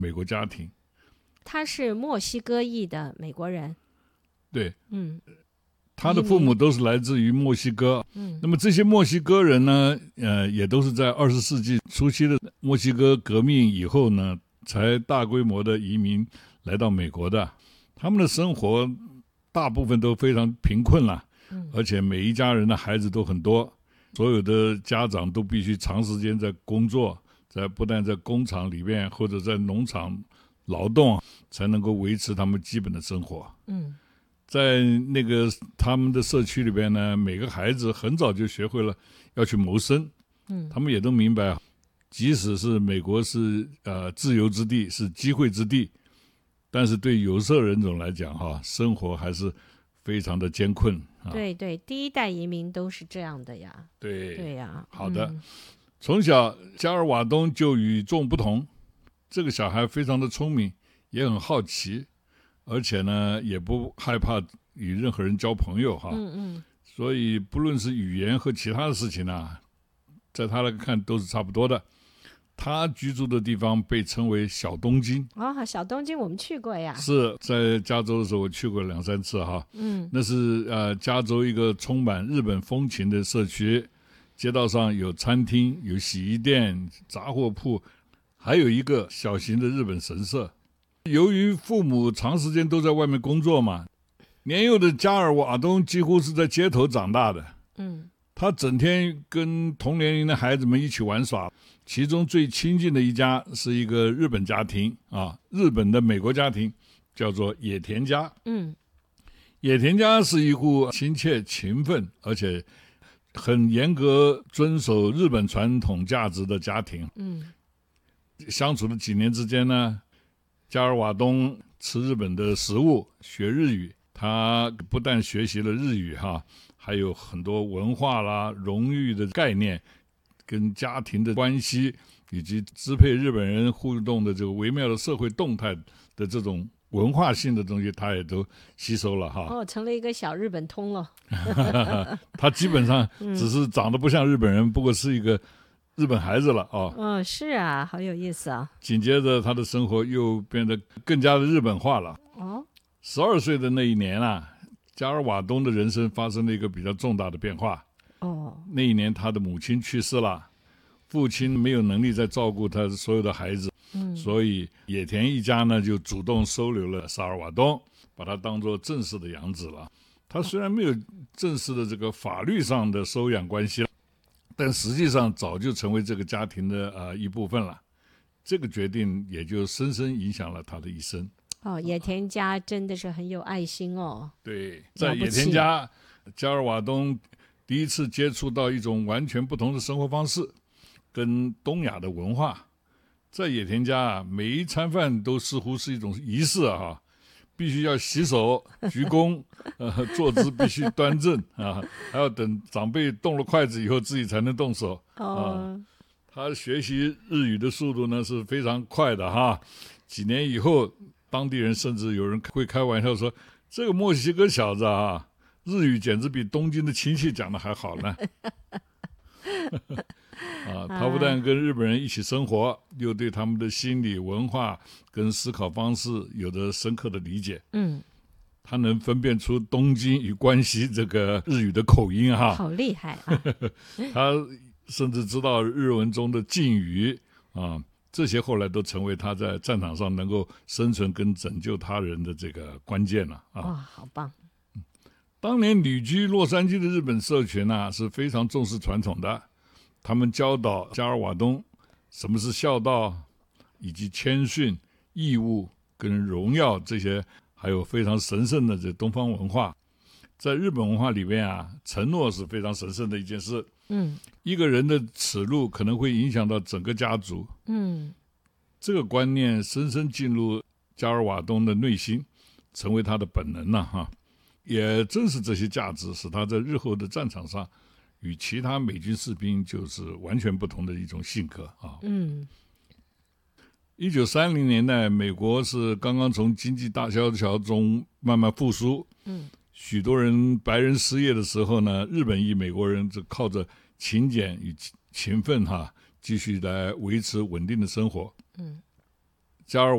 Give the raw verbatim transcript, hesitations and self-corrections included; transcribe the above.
美国家庭。 他是墨西哥裔的美国人。 对， 嗯， 他的父母都是来自于墨西哥。 嗯， 那么这些墨西哥人呢，呃，也都是在二十世纪初期的墨西哥革命以后呢，才大规模的移民来到美国的。他们的生活大部分都非常贫困了， 嗯， 而且每一家人的孩子都很多，所有的家长都必须长时间在工作，在不但在工厂里面或者在农场劳动，才能够维持他们基本的生活。 嗯， 在那个他们的社区里边呢，每个孩子很早就学会了要去谋生。 嗯， 他们也都明白，即使是美国是呃自由之地，是机会之地，但是对有色人种来讲哈，生活还是非常的艰困。啊、 对对，第一代移民都是这样的呀。 对对呀。 好的。 嗯， 从小加尔瓦东就与众不同，这个小孩非常的聪明，也很好奇，而且呢也不害怕与任何人交朋友哈。 嗯嗯， 所以不论是语言和其他的事情呢，在他来看都是差不多的。他居住的地方被称为小东京。 哦，小东京我们去过呀。 是在加州的时候我去过两三次哈。 嗯， 那是呃加州一个充满日本风情的社区，街道上有餐厅、有洗衣店、杂货铺，还有一个小型的日本神社。由于父母长时间都在外面工作嘛，年幼的加尔瓦东几乎是在街头长大的。 嗯， 他整天跟同年龄的孩子们一起玩耍，其中最亲近的一家是一个日本家庭啊，日本的美国家庭，叫做野田家。 嗯， 野田家是一户亲切勤奋而且很严格遵守日本传统价值的家庭。 嗯， 相处的几年之间呢，加尔瓦东吃日本的食物，学日语。他不但学习了日语哈，还有很多文化啦、荣誉的概念，跟家庭的关系，以及支配日本人互动的这个微妙的社会动态的这种文化性的东西，他也都吸收了哈。 哦，成了一个小日本通了。 他基本上只是长得不像日本人，不过是一个日本孩子了啊。 哦，是啊，好有意思啊。 紧接着他的生活又变得更加的日本化了。 哦， 十二岁的那一年啊，加尔瓦东的人生发生了一个比较重大的变化。 哦， 那一年他的母亲去世了，父亲没有能力再照顾他所有的孩子， 嗯， 所以野田一家呢就主动收留了萨尔瓦东，把他当作正式的养子了。他虽然没有正式的这个法律上的收养关系，但实际上早就成为这个家庭的呃一部分了。这个决定也就深深影响了他的一生。 哦，野田家真的是很有爱心哦。 对，在野田家，加尔瓦东第一次接触到一种完全不同的生活方式，跟东亚的文化。在野田家啊，每一餐饭都似乎是一种仪式啊，必须要洗手、鞠躬，呃，坐姿必须端正啊，还要等长辈动了筷子以后自己才能动手。 哦， 啊、他学习日语的速度呢是非常快的哈。几年以后，当地人甚至有人会开玩笑说，这个墨西哥小子啊，日语简直比东京的亲戚讲的还好呢。啊，他不但跟日本人一起生活，又对他们的心理文化跟思考方式有着深刻的理解。 嗯， 他能分辨出东京与关西这个日语的口音哈， 好厉害啊！ 他甚至知道日文中的敬语啊。这些后来都成为他在战场上能够生存跟拯救他人的这个关键了啊！ 哇，好棒！ 当年旅居洛杉矶的日本社群呢、啊、是非常重视传统的，他们教导加尔瓦东什么是孝道，以及谦逊、义务跟荣耀这些，还有非常神圣的这东方文化。在日本文化里面啊，承诺是非常神圣的一件事。 嗯， 一个人的耻辱可能会影响到整个家族。 嗯， 这个观念深深进入加尔瓦东的内心，成为他的本能了、啊、哈。也正是这些价值，使他在日后的战场上与其他美军士兵就是完全不同的一种性格啊。 嗯， 一九三零年代，美国是刚刚从经济大萧条中慢慢复苏。 嗯， 许多人白人失业的时候呢，日本裔美国人就靠着勤俭与勤奋哈，继续来维持稳定的生活。 嗯， 加尔